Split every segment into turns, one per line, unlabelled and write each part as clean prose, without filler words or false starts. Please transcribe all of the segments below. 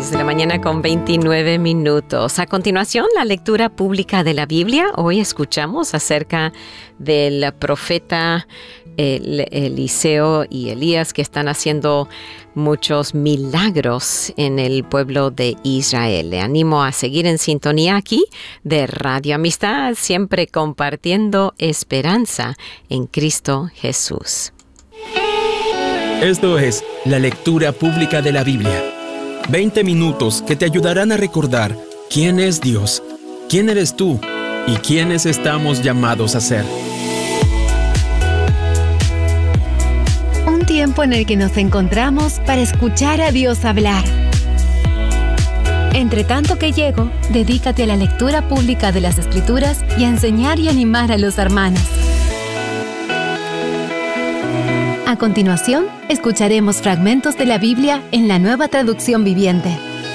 10 de la mañana con 29 minutos. A continuación, la lectura pública de la Biblia. Hoy escuchamos acerca del profeta Eliseo y Elías, que están haciendo muchos milagros en el pueblo de Israel. Le animo a seguir en sintonía aquí de Radio Amistad, siempre compartiendo esperanza en Cristo Jesús.
Esto es la lectura pública de la Biblia. 20 minutos que te ayudarán a recordar quién es Dios, quién eres tú y quiénes estamos llamados a ser.
Un tiempo en el que nos encontramos para escuchar a Dios hablar. Entre tanto que llego, dedícate a la lectura pública de las Escrituras y a enseñar y animar a los hermanos. A continuación, escucharemos fragmentos de la Biblia en la Nueva Traducción Viviente.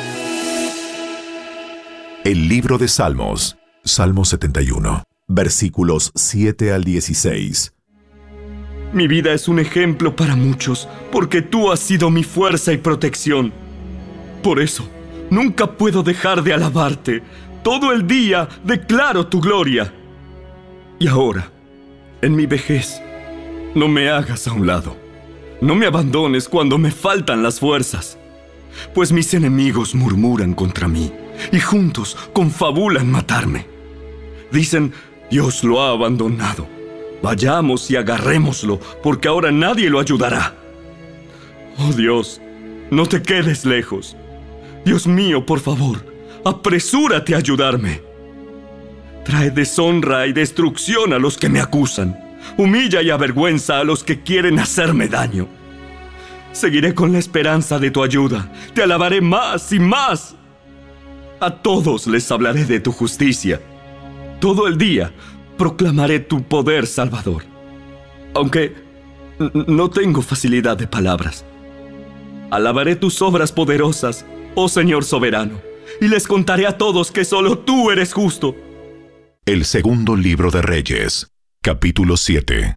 El libro de Salmos, Salmo 71, versículos 7 al 16.
Mi vida es un ejemplo para muchos, porque tú has sido mi fuerza y protección. Por eso, nunca puedo dejar de alabarte. Todo el día declaro tu gloria. Y ahora, en mi vejez, no me hagas a un lado. No me abandones cuando me faltan las fuerzas. Pues mis enemigos murmuran contra mí y juntos confabulan matarme. Dicen, Dios lo ha abandonado. Vayamos y agarrémoslo, porque ahora nadie lo ayudará. Oh Dios, no te quedes lejos. Dios mío, por favor, apresúrate a ayudarme. Trae deshonra y destrucción a los que me acusan. Humilla y avergüenza a los que quieren hacerme daño. Seguiré con la esperanza de tu ayuda. Te alabaré más y más. A todos les hablaré de tu justicia. Todo el día proclamaré tu poder salvador. Aunque no tengo facilidad de palabras. Alabaré tus obras poderosas, oh Señor soberano, y les contaré a todos que solo tú eres justo.
El segundo libro de Reyes, capítulo 7.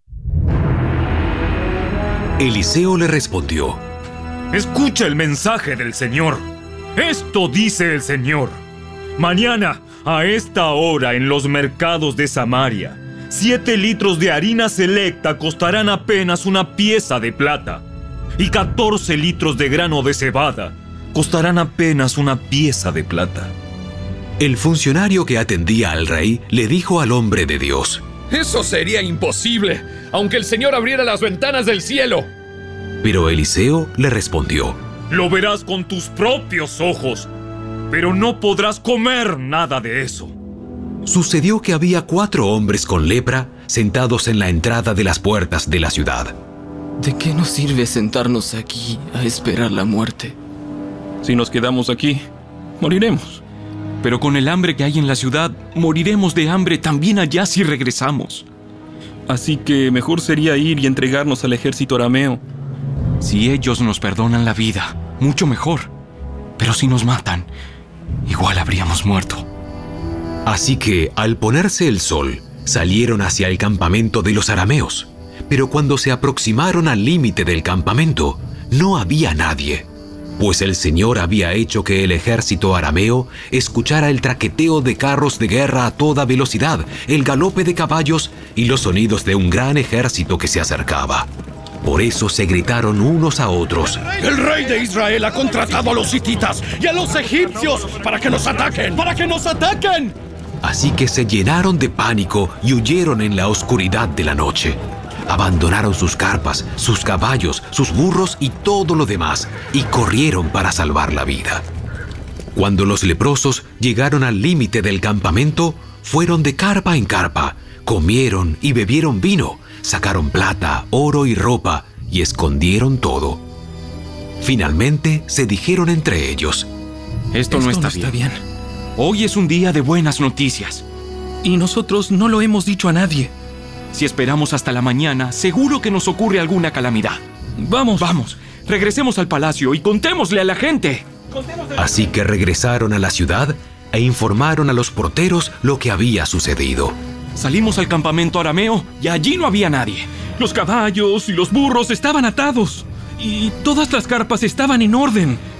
Eliseo le respondió:
Escucha el mensaje del Señor. Esto dice el Señor: mañana, a esta hora, en los mercados de Samaria, 7 litros de harina selecta costarán apenas una pieza de plata, y 14 litros de grano de cebada costarán apenas una pieza de plata.
El funcionario que atendía al rey le dijo al hombre de Dios:
Eso sería imposible, aunque el Señor abriera las ventanas del cielo.
Pero Eliseo le respondió:
Lo verás con tus propios ojos, pero no podrás comer nada de eso.
Sucedió que había 4 hombres con lepra sentados en la entrada de las puertas de la ciudad.
¿De qué nos sirve sentarnos aquí a esperar la muerte?
Si nos quedamos aquí, moriremos. Pero con el hambre que hay en la ciudad, moriremos de hambre también allá si regresamos. Así que mejor sería ir y entregarnos al ejército arameo. Si ellos nos perdonan la vida, mucho mejor. Pero si nos matan, igual habríamos muerto.
Así que, al ponerse el sol, salieron hacia el campamento de los arameos. Pero cuando se aproximaron al límite del campamento, no había nadie. Pues el Señor había hecho que el ejército arameo escuchara el traqueteo de carros de guerra a toda velocidad, el galope de caballos y los sonidos de un gran ejército que se acercaba. Por eso se gritaron unos a otros:
El rey de Israel ha contratado a los hititas y a los egipcios para que nos ataquen. ¡Para que nos ataquen!
Así que se llenaron de pánico y huyeron en la oscuridad de la noche. Abandonaron sus carpas, sus caballos, sus burros y todo lo demás, y corrieron para salvar la vida. Cuando los leprosos llegaron al límite del campamento, fueron de carpa en carpa, comieron y bebieron vino, sacaron plata, oro y ropa, y escondieron todo. Finalmente se dijeron entre ellos:
Esto no está bien. Hoy es un día de buenas noticias. Y nosotros no lo hemos dicho a nadie. Si esperamos hasta la mañana, seguro que nos ocurre alguna calamidad. Vamos, regresemos al palacio y contémosle a la gente.
Así que regresaron a la ciudad e informaron a los porteros lo que había sucedido.
Salimos al campamento arameo y allí no había nadie. Los caballos y los burros estaban atados y todas las carpas estaban en orden.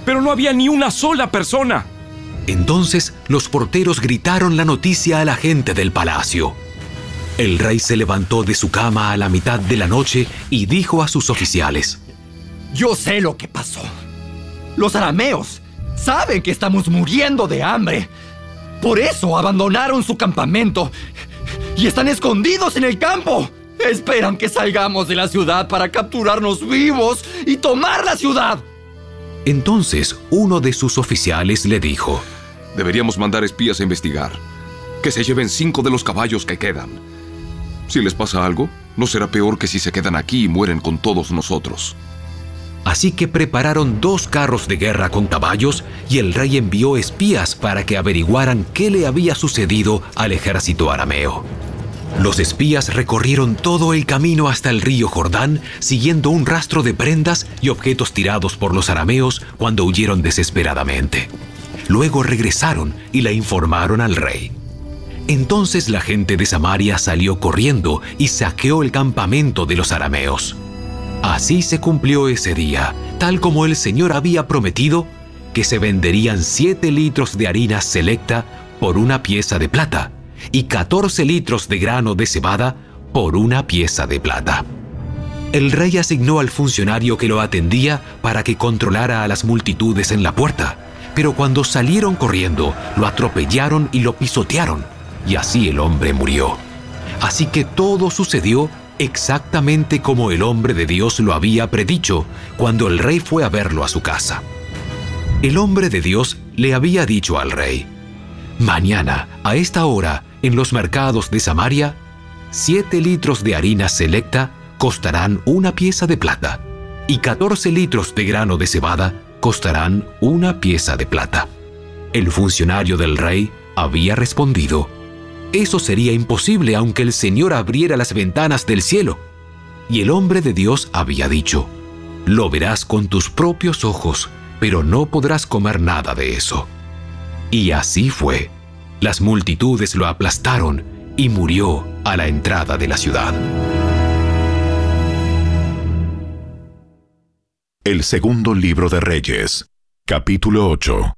pero no había ni una sola persona.
Entonces los porteros gritaron la noticia a la gente del palacio. El rey se levantó de su cama a la mitad de la noche y dijo a sus oficiales:
Yo sé lo que pasó. Los arameos saben que estamos muriendo de hambre. Por eso abandonaron su campamento y están escondidos en el campo. Esperan que salgamos de la ciudad para capturarnos vivos y tomar la ciudad.
Entonces uno de sus oficiales le dijo:
Deberíamos mandar espías a investigar. Que se lleven 5 de los caballos que quedan. Si les pasa algo, no será peor que si se quedan aquí y mueren con todos nosotros.
Así que prepararon 2 carros de guerra con caballos y el rey envió espías para que averiguaran qué le había sucedido al ejército arameo. Los espías recorrieron todo el camino hasta el río Jordán, siguiendo un rastro de prendas y objetos tirados por los arameos cuando huyeron desesperadamente. Luego regresaron y le informaron al rey. Entonces la gente de Samaria salió corriendo y saqueó el campamento de los arameos. Así se cumplió ese día, tal como el Señor había prometido, que se venderían 7 litros de harina selecta por una pieza de plata y 14 litros de grano de cebada por una pieza de plata. El rey asignó al funcionario que lo atendía para que controlara a las multitudes en la puerta, pero cuando salieron corriendo, lo atropellaron y lo pisotearon, y así el hombre murió. Así que todo sucedió exactamente como el hombre de Dios lo había predicho cuando el rey fue a verlo a su casa. El hombre de Dios le había dicho al rey: mañana, a esta hora, en los mercados de Samaria, 7 litros de harina selecta costarán una pieza de plata y 14 litros de grano de cebada costarán una pieza de plata. El funcionario del rey había respondido: eso sería imposible aunque el Señor abriera las ventanas del cielo. Y el hombre de Dios había dicho: lo verás con tus propios ojos, pero no podrás comer nada de eso. Y así fue. Las multitudes lo aplastaron y murió a la entrada de la ciudad.
El segundo libro de Reyes, capítulo 8.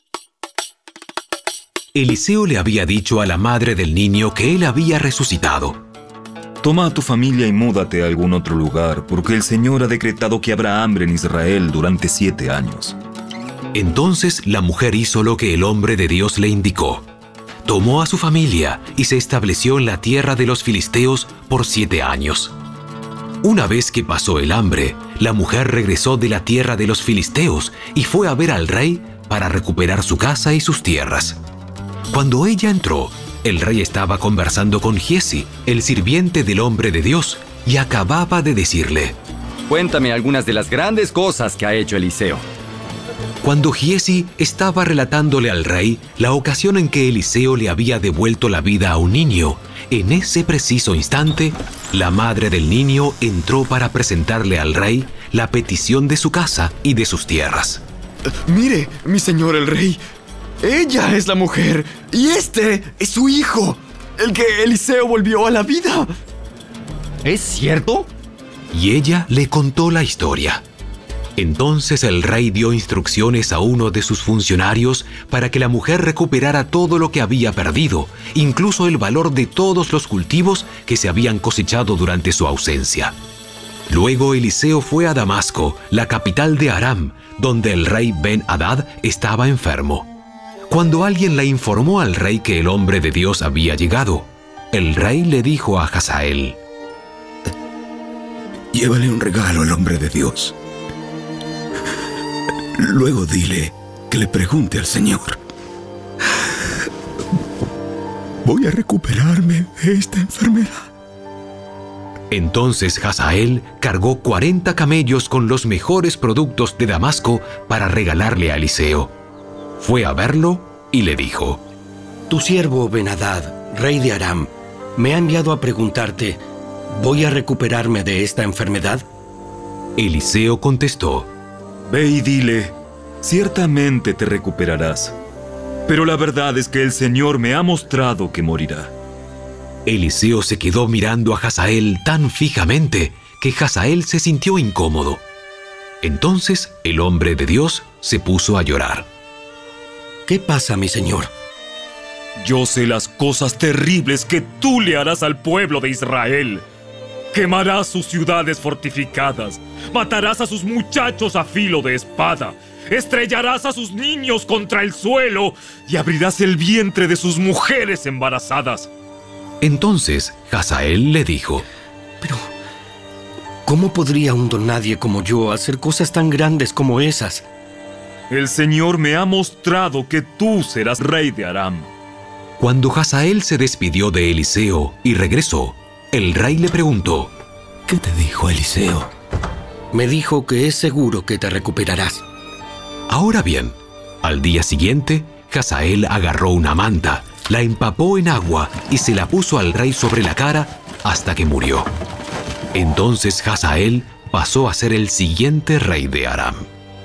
Eliseo le había dicho a la madre del niño que él había resucitado:
Toma a tu familia y múdate a algún otro lugar, porque el Señor ha decretado que habrá hambre en Israel durante 7 años.
Entonces la mujer hizo lo que el hombre de Dios le indicó. Tomó a su familia y se estableció en la tierra de los filisteos por 7 años. Una vez que pasó el hambre, la mujer regresó de la tierra de los filisteos y fue a ver al rey para recuperar su casa y sus tierras. Cuando ella entró, el rey estaba conversando con Giesi, el sirviente del hombre de Dios, y acababa de decirle:
Cuéntame algunas de las grandes cosas que ha hecho Eliseo.
Cuando Giesi estaba relatándole al rey la ocasión en que Eliseo le había devuelto la vida a un niño, en ese preciso instante, la madre del niño entró para presentarle al rey la petición de su casa y de sus tierras.
Mire, mi señor el rey, ella es la mujer y este es su hijo, el que Eliseo volvió a la vida.
¿Es cierto?
Y ella le contó la historia. Entonces el rey dio instrucciones a uno de sus funcionarios para que la mujer recuperara todo lo que había perdido, incluso el valor de todos los cultivos que se habían cosechado durante su ausencia. Luego Eliseo fue a Damasco, la capital de Aram, donde el rey Ben-Hadad estaba enfermo. Cuando alguien le informó al rey que el hombre de Dios había llegado, el rey le dijo a Hazael:
Llévale un regalo al hombre de Dios. Luego dile que le pregunte al Señor. Voy a recuperarme de esta enfermedad.
Entonces Hazael cargó 40 camellos con los mejores productos de Damasco para regalarle a Eliseo. Fue a verlo y le dijo:
Tu siervo Ben-Hadad, rey de Aram, me ha enviado a preguntarte: ¿voy a recuperarme de esta enfermedad?
Eliseo contestó:
Ve y dile, ciertamente te recuperarás. Pero la verdad es que el Señor me ha mostrado que morirá.
Eliseo se quedó mirando a Hazael tan fijamente que Hazael se sintió incómodo. Entonces el hombre de Dios se puso a llorar.
¿Qué pasa, mi señor?
Yo sé las cosas terribles que tú le harás al pueblo de Israel. Quemarás sus ciudades fortificadas, matarás a sus muchachos a filo de espada, estrellarás a sus niños contra el suelo y abrirás el vientre de sus mujeres embarazadas.
Entonces Hazael le dijo:
Pero, ¿cómo podría un don nadie como yo hacer cosas tan grandes como esas?
El Señor me ha mostrado que tú serás rey de Aram.
Cuando Hazael se despidió de Eliseo y regresó, el rey le preguntó:
¿Qué te dijo Eliseo? Me dijo que es seguro que te recuperarás.
Ahora bien, al día siguiente, Hazael agarró una manta, la empapó en agua y se la puso al rey sobre la cara hasta que murió. Entonces Hazael pasó a ser el siguiente rey de Aram.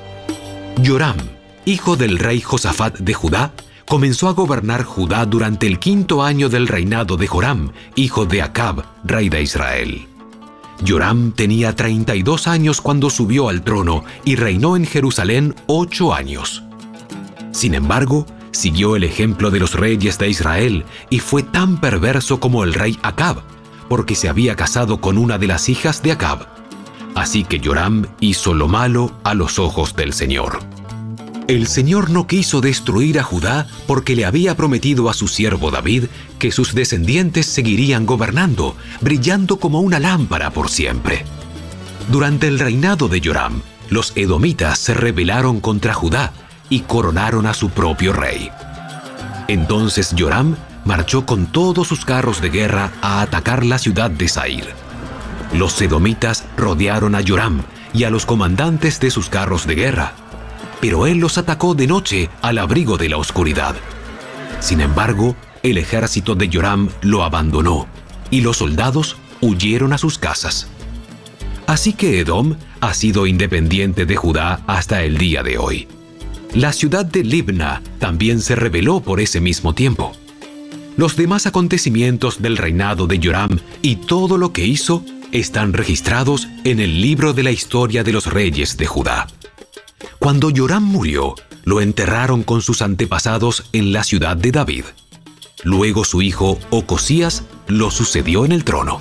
Yoram, hijo del rey Josafat de Judá, comenzó a gobernar Judá durante el 5º año del reinado de Joram, hijo de Acab, rey de Israel. Yoram tenía 32 años cuando subió al trono y reinó en Jerusalén 8 años. Sin embargo, siguió el ejemplo de los reyes de Israel y fue tan perverso como el rey Acab, porque se había casado con una de las hijas de Acab. Así que Yoram hizo lo malo a los ojos del Señor. El Señor no quiso destruir a Judá porque le había prometido a su siervo David que sus descendientes seguirían gobernando, brillando como una lámpara por siempre. Durante el reinado de Yoram, los edomitas se rebelaron contra Judá y coronaron a su propio rey. Entonces Yoram marchó con todos sus carros de guerra a atacar la ciudad de Zair. Los edomitas rodearon a Yoram y a los comandantes de sus carros de guerra, pero él los atacó de noche al abrigo de la oscuridad. Sin embargo, el ejército de Yoram lo abandonó y los soldados huyeron a sus casas. Así que Edom ha sido independiente de Judá hasta el día de hoy. La ciudad de Libna también se rebeló por ese mismo tiempo. Los demás acontecimientos del reinado de Yoram y todo lo que hizo están registrados en el libro de la historia de los reyes de Judá. Cuando Yoram murió, lo enterraron con sus antepasados en la ciudad de David. Luego su hijo Ocosías lo sucedió en el trono.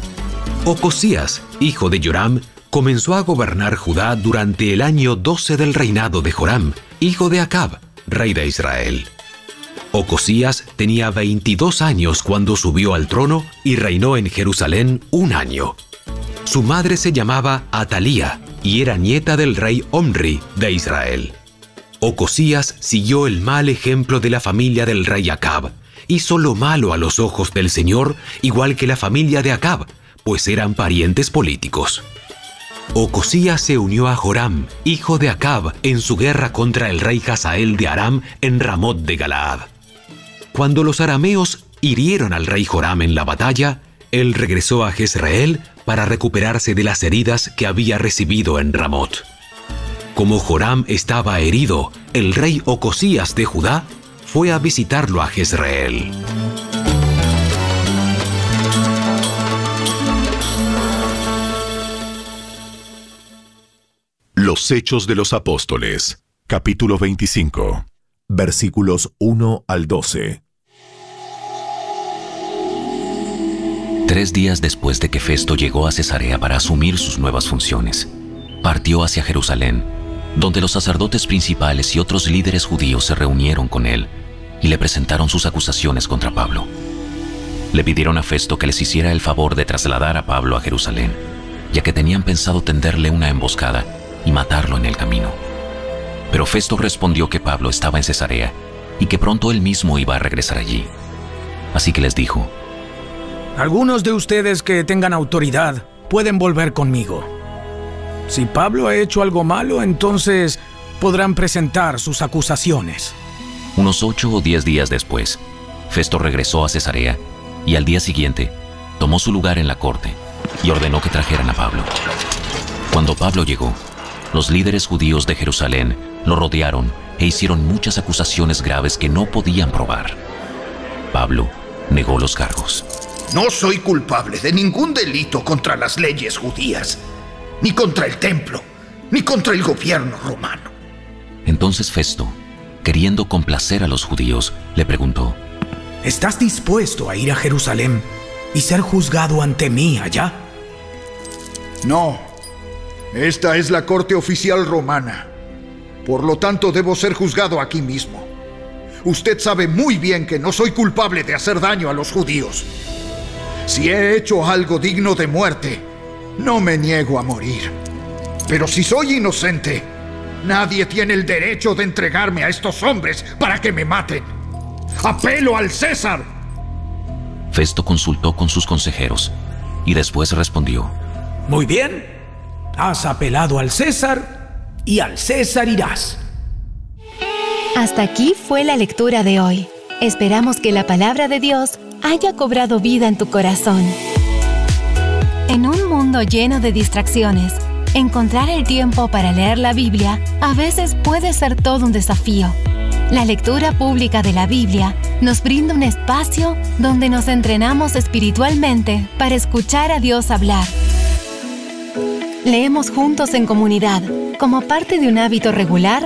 Ocosías, hijo de Yoram, comenzó a gobernar Judá durante el año 12 del reinado de Joram, hijo de Acab, rey de Israel. Ocosías tenía 22 años cuando subió al trono y reinó en Jerusalén 1 año. Su madre se llamaba Atalía y era nieta del rey Omri de Israel. Ocosías siguió el mal ejemplo de la familia del rey Acab. Hizo lo malo a los ojos del Señor, igual que la familia de Acab, pues eran parientes políticos. Ocosías se unió a Joram, hijo de Acab, en su guerra contra el rey Hazael de Aram en Ramot de Galaad. Cuando los arameos hirieron al rey Joram en la batalla, él regresó a Jezreel para recuperarse de las heridas que había recibido en Ramot. Como Joram estaba herido, el rey Ocosías de Judá fue a visitarlo a Jezreel.
Los Hechos de los Apóstoles, capítulo 25, versículos 1 al 12.
3 días después de que Festo llegó a Cesarea para asumir sus nuevas funciones, partió hacia Jerusalén, donde los sacerdotes principales y otros líderes judíos se reunieron con él y le presentaron sus acusaciones contra Pablo. Le pidieron a Festo que les hiciera el favor de trasladar a Pablo a Jerusalén, ya que tenían pensado tenderle una emboscada y matarlo en el camino. Pero Festo respondió que Pablo estaba en Cesarea y que pronto él mismo iba a regresar allí. Así que les dijo:
algunos de ustedes que tengan autoridad pueden volver conmigo. Si Pablo ha hecho algo malo, entonces podrán presentar sus acusaciones.
Unos 8 o 10 días después, Festo regresó a Cesarea y al día siguiente tomó su lugar en la corte y ordenó que trajeran a Pablo. Cuando Pablo llegó, los líderes judíos de Jerusalén lo rodearon e hicieron muchas acusaciones graves que no podían probar. Pablo negó los cargos.
No soy culpable de ningún delito contra las leyes judías, ni contra el templo, ni contra el gobierno romano.
Entonces Festo, queriendo complacer a los judíos, le preguntó:
¿estás dispuesto a ir a Jerusalén y ser juzgado ante mí allá?
No. Esta es la corte oficial romana. Por lo tanto, debo ser juzgado aquí mismo. Usted sabe muy bien que no soy culpable de hacer daño a los judíos. Si he hecho algo digno de muerte, no me niego a morir. Pero si soy inocente, nadie tiene el derecho de entregarme a estos hombres para que me maten. ¡Apelo al César!
Festo consultó con sus consejeros y después respondió:
muy bien, has apelado al César y al César irás.
Hasta aquí fue la lectura de hoy. Esperamos que la palabra de Dios haya cobrado vida en tu corazón. En un mundo lleno de distracciones, encontrar el tiempo para leer la Biblia a veces puede ser todo un desafío. La lectura pública de la Biblia nos brinda un espacio donde nos entrenamos espiritualmente para escuchar a Dios hablar. Leemos juntos en comunidad, como parte de un hábito regular